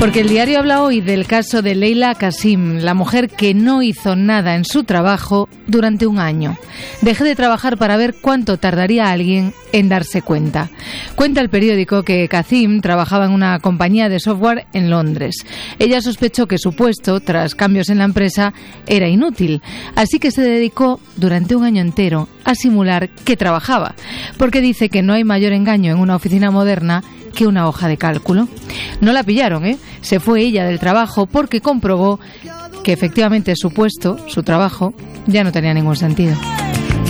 Porque el diario habla hoy del caso de Leila Qasim, la mujer que no hizo nada en su trabajo durante un año. Dejé de trabajar para ver cuánto tardaría alguien en darse cuenta. Cuenta el periódico que Qasim trabajaba en una compañía de software en Londres. Ella sospechó que su puesto, tras cambios en la empresa, era inútil, así que se dedicó durante un año entero a simular que trabajaba, porque dice que no hay mayor engaño en una oficina moderna que una hoja de cálculo. No la pillaron, Se fue ella del trabajo porque comprobó que efectivamente su puesto, su trabajo, ya no tenía ningún sentido.